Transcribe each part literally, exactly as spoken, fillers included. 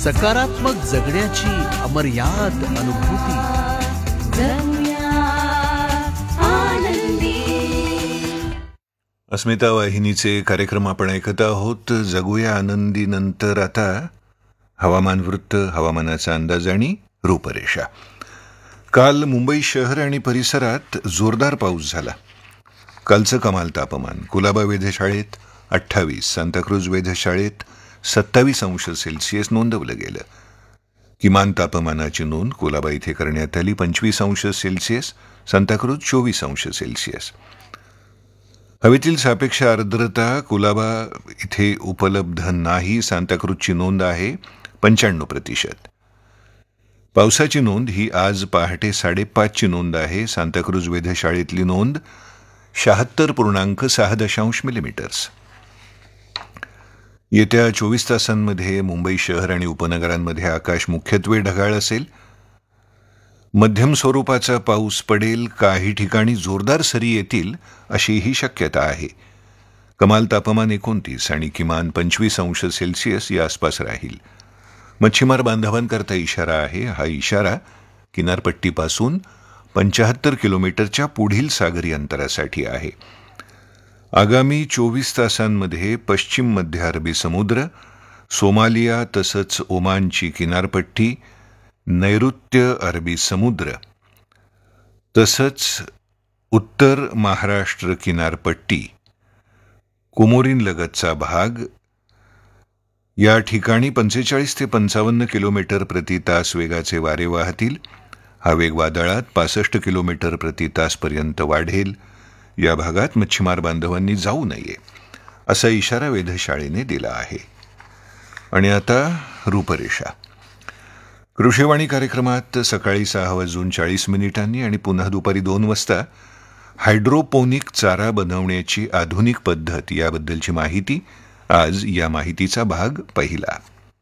सकारात्मक जगण्याची अमर्याद अनुभूती. अस्मिता वाहिनीचे कार्यक्रम आपण ऐकत आहोत. जगूया आनंदी. नंतर आता हवामान वृत्त, हवामानाचा अंदाज आणि रूपरेषा. काल मुंबई शहर आणि परिसरात जोरदार पाऊस झाला. कालचं कमाल तापमान कुलाबा वेधशाळेत अठ्ठावीस, सांताक्रूज वेधशाळेत सत्तावीस अंश सेल्सिअस नोंदवलं गेलं. किमान तापमानाची नोंद कुलाबा इथे करण्यात आली पंचवीस अंश सेल्सिअस, सांताक्रूज चोवीस अंश सेल्सिअस. हवेतील सापेक्ष आर्द्रता कुलाबा इथे उपलब्ध नाही. सांताक्रूजची नोंद आहे पंच्याण्णव प्रतिशत. पावसाची नोंद ही आज पहाटे साडेपाचची नोंद आहे. सांताक्रूज वेधशाळेतली नोंद शहात्तर पूर्णांक सहा दशांश मिलीमीटर्स. येत्या चोवीस तासांमध्ये मुंबई शहर आणि उपनगरांमध्ये आकाश मुख्यत्वे ढगाळ असेल. मध्यम स्वरूपाचा पाऊस पडेल. काही ठिकाणी जोरदार सरी येतील अशीही शक्यता आहे. कमाल तापमान एकोणतीस आणि किमान पंचवीस अंश सेल्सिअस या आसपास राहील. मच्छीमार बांधवांकरता इशारा आहे. हा इशारा किनारपट्टीपासून पंच्याहत्तर किलोमीटरच्या पुढील सागरी अंतरासाठी आहे. आगामी चोवीस तासांमध्ये पश्चिम मध्य अरबी समुद्र, सोमालिया तसंच ओमानची किनारपट्टी, नैऋत्य अरबी समुद्र तसंच उत्तर महाराष्ट्र किनारपट्टी, कोमोरीनलगतचा भाग या ठिकाणी पंचेचाळीस ते पंचावन्न किलोमीटर प्रति तास वेगाचे वारे वाहतील. हा वेग वादळात पासष्ट किलोमीटर प्रति तासपर्यंत वाढेल. या भागात मच्छीमार बांधवांनी जाऊ नये असा इशारा वेधशाळेने दिला आहे. आणि आता रूपरेषा. कृषीवाणी कार्यक्रमात सकाळी सहा वाजून चाळीस मिनिटांनी आणि पुन्हा दुपारी दोन वाजता हायड्रोपोनिक चारा बनवण्याची आधुनिक पद्धत याबद्दलची माहिती. आज या माहितीचा भाग पहिला.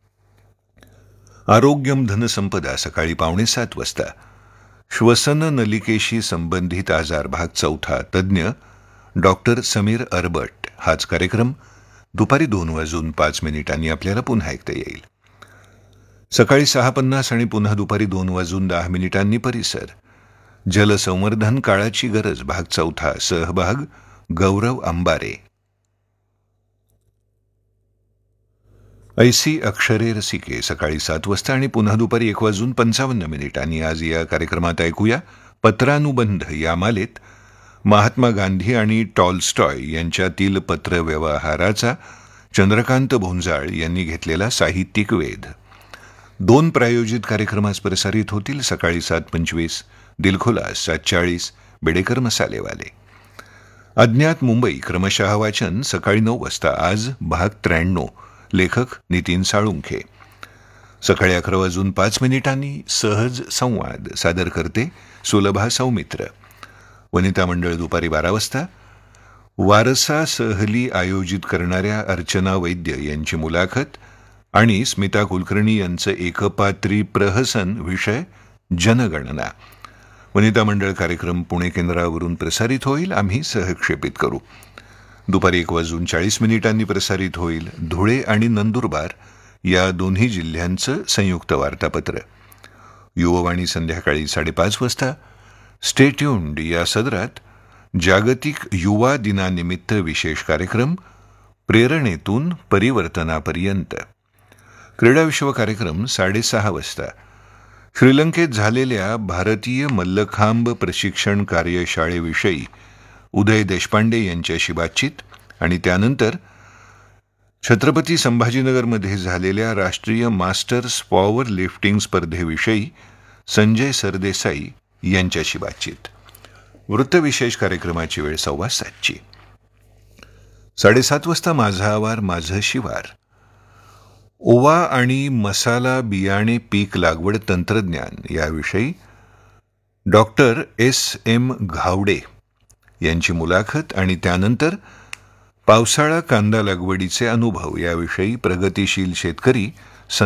आरोग्यम धनसंपदा सकाळी पावणे सात वाजता. श्वसन नलिकेशी संबंधित आजार भाग चौथा. तज्ज्ञ डॉक्टर समीर अरबट. हाच कार्यक्रम दुपारी दोन वाजून पाच मिनिटांनी आपल्याला पुन्हा ऐकता येईल. सकाळी सहा पन्नास आणि पुन्हा दुपारी दोन वाजून दहा मिनिटांनी परिसर. जलसंवर्धन काळाची गरज भाग चौथा. सहभाग गौरव अंबारे. ऐसी अक्षरे रसिके सकाळी सात वाजता आणि पुन्हा दुपारी एक वाजून पंचावन्न मिनिटांनी. आज या कार्यक्रमात ऐकूया पत्रानुबंध या मालेत महात्मा गांधी आणि टॉलस्टॉय यांच्यातील पत्रव्यवहाराचा चंद्रकांत भोंजाळ यांनी घेतलेला साहित्यिक वेध. दोन प्रायोजित कार्यक्रमास प्रसारित होतील. सकाळी सात पंचवीस दिलखुलास, सात चाळीस बेडेकर मसालेवाले. अज्ञात मुंबई क्रमशः वाचन सकाळी नऊ वाजता. आज भाग त्र्याण्णव. लेखक नितीन साळुंखे. सकाळी अकरा वाजून पाच मिनिटांनी सहज संवाद सादर करते सुलभा सौमित्र. वनिता मंडळ दुपारी बारा वाजता. वारसा सहली आयोजित करणाऱ्या अर्चना वैद्य यांची मुलाखत आणि स्मिता कुलकर्णी यांचं एकपात्री प्रहसन. विषय जनगणना. वनिता मंडळ कार्यक्रम पुणे केंद्रावरून प्रसारित होईल. आम्ही सहक्षेपित करू. दुपारी एक वाजून चाळीस मिनिटांनी प्रसारित होईल धुळे आणि नंदुरबार या दोन्ही जिल्ह्यांचं संयुक्त वार्तापत्र. युववाणी संध्याकाळी साडेपाच वाजता. स्टे ट्यून्ड या सदरात जागतिक युवा दिनानिमित्त विशेष कार्यक्रम प्रेरणेतून परिवर्तनापर्यंत. क्रीडाविश्व कार्यक्रम साडेसहा वाजता. श्रीलंकेत झालेल्या भारतीय मल्लखांब प्रशिक्षण कार्यशाळेविषयी उदय देशपांडे यांच्याशी बातचीत. आणि त्यानंतर छत्रपती संभाजीनगरमध्ये झालेल्या राष्ट्रीय masters power lifting स्पर्धेविषयी Sanjay Sardesai यांच्याशी बातचीत. वृत्तविशेष कार्यक्रमाची वेळ सव्वा सातची. साडेसात वाजता माझा आवार माझं शिवार. ओवा आणि मसाला बियाणे पीक लागवड तंत्रज्ञान याविषयी डॉक्टर एस एम घावडे यांची मुलाखत. आणि त्यानंतर पावसाळा कांदा लागवडीचे अनुभव याविषयी प्रगतिशील शेतकरी